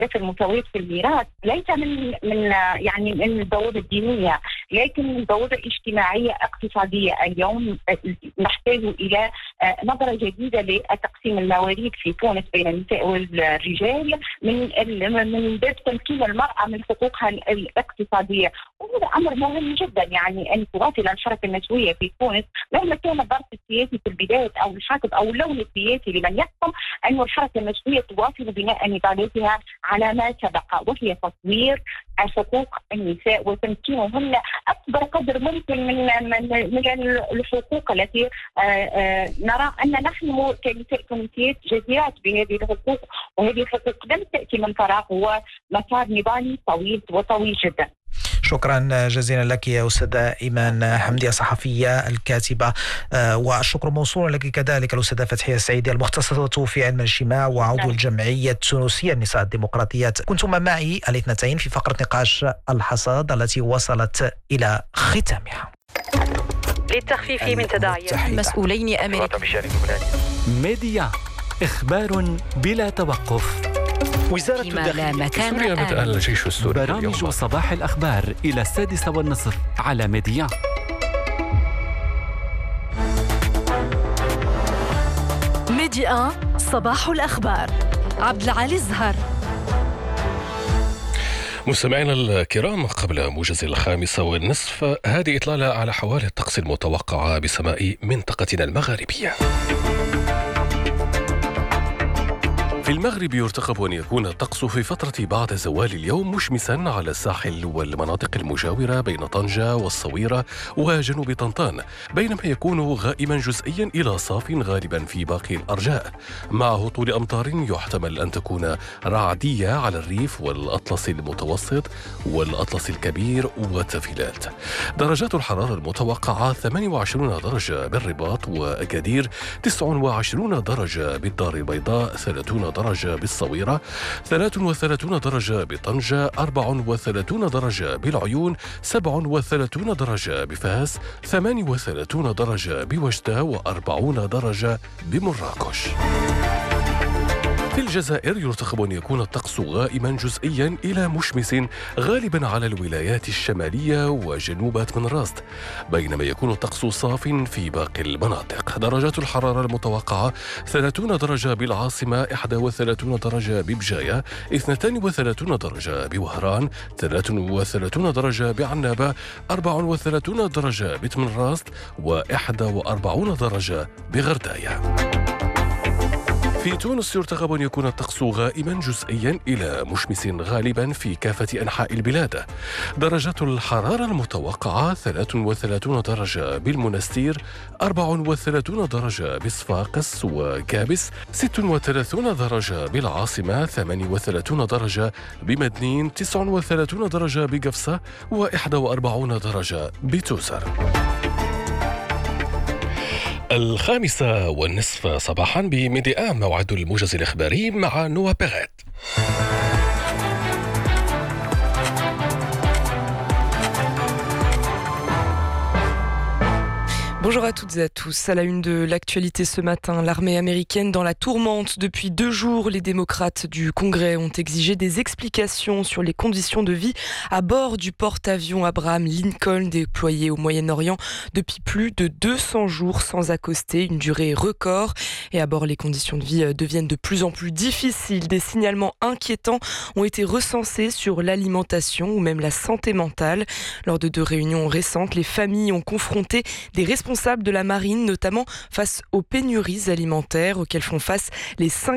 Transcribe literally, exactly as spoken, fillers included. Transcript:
بس المساواة في الميراث ليس من من يعني من البوابة الدينية، لكن من البوابة الاجتماعية اقتصادية. اليوم نحتاج إلى نظرة جديدة لتقسيم المواريث في تونس بين النساء والرجال من من باب تمكين المرأة من حقوقها الاقتصادية، وهذا أمر مهم جدا. يعني أن تواصل الحركة النسوية في تونس مهما كان الظرف السياسي في البداية أو الحاكم أو اللون السياسي لمن يحكم، أن الحركة النسوية تواصل بناء نضالاتها على ما سبق، وهي تطوير حقوق النساء وتمكينهن أكبر قدر ممكن من من, من الحقوق التي آآ آآ نرى أن نحن كنساء تونسيات جديرات بهذه الحقوق، وهذه الحقوق لم تأتي من فراغ، هو مسار نضالي طويل وطويل جدا. شكرا جزيلا لك يا أستاذة إيمان حمدية، صحفية الكاتبة، والشكر موصول لك كذلك الأستاذة فتحية السعيدي المختصة في علم الاجتماع وعضو الجمعية التونسية للنساء الديمقراطيات. كنتم معي الاثنتين في فقرة نقاش الحصاد التي وصلت إلى ختامها. للتخفيف من تداعيات مسؤولين أمريكيين. ميديا، إخبار بلا توقف. وزارة الداخلية في سوريا متأهل الجيش السوري. برامج صباح الأخبار إلى السادسة والنصف على ميديا. ميديا صباح الأخبار. عبد العالي الزهر. مستمعينا الكرام، قبل موجز الخامسة والنصف هذه إطلالة على حوالي الطقس المتوقعة بسماء منطقتنا المغاربية. في المغرب يرتقب أن يكون الطقس في فترة بعد زوال اليوم مشمسا على الساحل والمناطق المجاورة بين طنجة والصويرة وجنوب طنطان، بينما يكون غائما جزئيا إلى صاف غالبا في باقي الأرجاء، مع هطول أمطار يحتمل أن تكون رعدية على الريف والأطلس المتوسط والأطلس الكبير والتفيلات. درجات الحرارة المتوقعة ثمانية وعشرين درجة بالرباط وأكادير، تسعة وعشرين درجة بالدار البيضاء، ثلاثين درجة بالصويرة، ثلاثة وثلاثين درجة بطنجة، أربعة وثلاثين درجة بالعيون، سبعة وثلاثين درجة بفاس، ثمانية وثلاثين درجة بوجدة، وأربعين درجة بمراكش. في الجزائر يرتقب أن يكون الطقس غائما جزئيا إلى مشمس غالبا على الولايات الشمالية وجنوب تمنراست، بينما يكون الطقس صاف في باقي المناطق. درجات الحرارة المتوقعة ثلاثين درجة بالعاصمة، واحد وثلاثين درجة ببجاية، اثنين وثلاثين درجة بوهران، ثلاثة وثلاثين درجة بعنابة، أربعة وثلاثين درجة بتمنراست، وواحد وأربعين درجة بغرداية. في تونس يرتقب أن يكون الطقس غائما جزئيا إلى مشمس غالبا في كافة أنحاء البلاد. درجات الحرارة المتوقعة ثلاثة وثلاثين درجة بالمنستير، أربعة وثلاثين درجة بصفاقس وكابس، ستة وثلاثين درجة بالعاصمة، ثمانية وثلاثين درجة بمدنين، تسعة وثلاثين درجة بقفصة، وواحد وأربعين درجة بتوزر. الخامسة والنصف صباحا بميديا، موعد الموجز الإخباري مع نوا بيغيت. Bonjour à toutes et à tous. À la une de l'actualité ce matin, l'armée américaine dans la tourmente. Depuis deux jours, les démocrates du Congrès ont exigé des explications sur les conditions de vie à bord du porte-avions Abraham Lincoln déployé au Moyen-Orient depuis plus de deux cents jours sans accoster, une durée record. Et à bord, les conditions de vie deviennent de plus en plus difficiles. Des signalements inquiétants ont été recensés sur l'alimentation ou même la santé mentale. Lors de deux réunions récentes, les familles ont confronté des responsables de la marine, notamment face aux pénuries alimentaires auxquelles font face les cinq